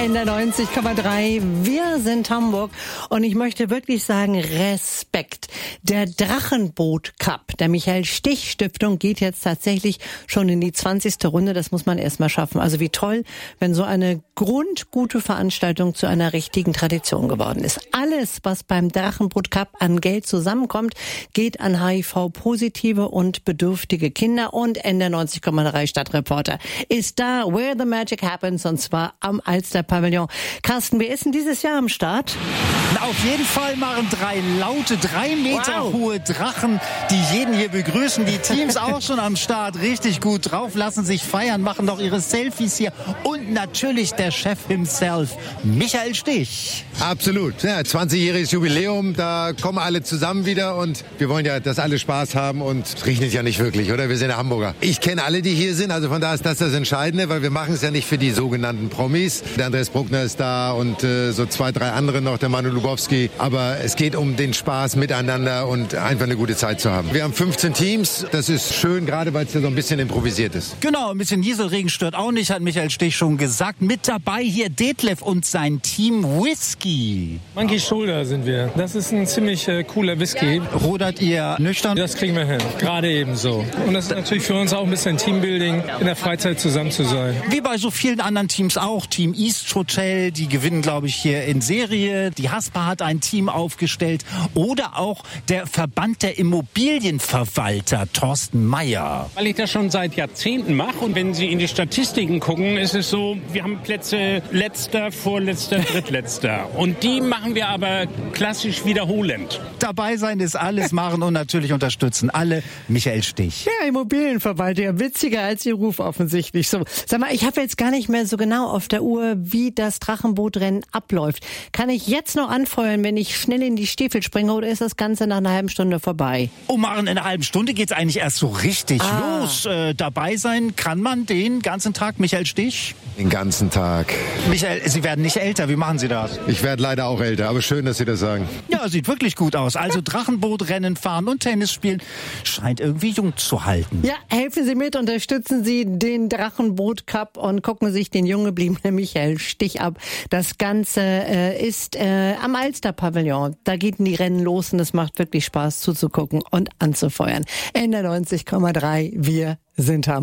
NDR 90,3. Wir sind Hamburg und ich möchte wirklich sagen, Respekt. Der Drachenboot Cup der Michael Stich Stiftung geht jetzt tatsächlich schon in die 20. Runde. Das muss man erstmal schaffen. Also wie toll, wenn so eine grundgute Veranstaltung zu einer richtigen Tradition geworden ist. Alles, was beim Drachenboot Cup an Geld zusammenkommt, geht an HIV-positive und bedürftige Kinder. Und NDR 90,3 Stadtreporter ist da, where the magic happens, und zwar am Alster Pavillon. Carsten, wer ist denn dieses Jahr am Start? Na, auf jeden Fall machen 3 laute, 3 Meter hohe Drachen, die jeden hier begrüßen. Die Teams auch schon am Start, richtig gut drauf, lassen sich feiern, machen doch ihre Selfies hier. Und natürlich der Chef himself, Michael Stich. Absolut, ja, 20-jähriges Jubiläum, da kommen alle zusammen wieder und wir wollen ja, dass alle Spaß haben und es regnet ja nicht wirklich, oder? Wir sind ja Hamburger. Ich kenne alle, die hier sind, also von da ist das Entscheidende, weil wir machen es ja nicht für die sogenannten Promis. Der Andreas Bruckner ist da und so 2, 3 andere noch, der Manu Lubowski. Aber es geht um den Spaß miteinander und einfach eine gute Zeit zu haben. Wir haben 15 Teams, das ist schön, gerade weil es ja so ein bisschen improvisiert ist. Genau, ein bisschen Nieselregen stört auch nicht, hat Michael Stich schon gesagt. Mit dabei hier Detlef und sein Team Whisky. Monkey Shoulder sind wir. Das ist ein ziemlich cooler Whisky. Rudert ihr nüchtern? Das kriegen wir hin, gerade eben so. Und das ist natürlich für uns auch ein bisschen Teambuilding, in der Freizeit zusammen zu sein. Wie bei so vielen anderen Teams auch. Team East Hotel, die gewinnen, glaube ich, hier in Serie. Die Haspa hat ein Team aufgestellt. Oder auch der Verband der Immobilienverwalter, Thorsten Meyer. Weil ich das schon seit Jahrzehnten mache und wenn Sie in die Statistiken gucken, ist es so, wir haben Plätze letzter, vorletzter, drittletzter. Und die machen wir aber klassisch wiederholend. Dabei sein ist alles machen und natürlich unterstützen alle Michael Stich. Ja, Immobilienverwalter, ja, witziger als Ihr Ruf offensichtlich. So, sag mal, ich habe jetzt gar nicht mehr so genau auf der Uhr, wie das Drachenbootrennen abläuft. Kann ich jetzt noch anfeuern, wenn ich schnell in die Stiefel springe, oder ist das Ganze nach einer halben Stunde vorbei? Oh, Maren, in einer halben Stunde geht's eigentlich erst so richtig los. Dabei sein kann man den ganzen Tag, Michael Stich? Den ganzen Tag. Michael, Sie werden nicht älter. Wie machen Sie das? Ich werde leider auch älter, aber schön, dass Sie das sagen. Ja, sieht wirklich gut aus. Also Drachenbootrennen fahren und Tennis spielen scheint irgendwie jung zu halten. Ja, helfen Sie mit, unterstützen Sie den Drachenboot Cup und gucken sich den jung gebliebenen Michael Stich ab. Das Ganze ist am Alster Pavillon. Da geht die Rennen los und es macht wirklich Spaß zuzugucken und anzufeuern. NDR 90,3, wir sind Hamburg.